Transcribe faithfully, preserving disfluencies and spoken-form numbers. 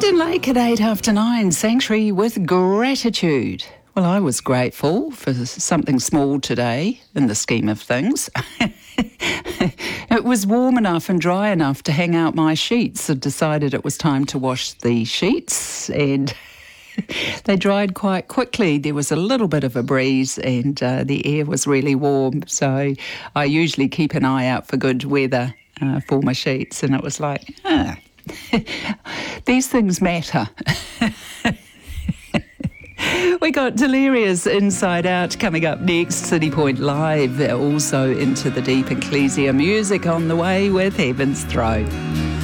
Linden Lake at eight after nine, Sanctuary with Gratitude. Well, I was grateful for something small today in the scheme of things. It was warm enough and dry enough to hang out my sheets. I decided it was time to wash the sheets, and they dried quite quickly. There was a little bit of a breeze and uh, the air was really warm. So I usually keep an eye out for good weather uh, for my sheets, and it was like, ah, these things matter. We got Delirious Inside Out coming up next. City Point Live, also Into the Deep, Ecclesia music on the way with Heaven's Throne.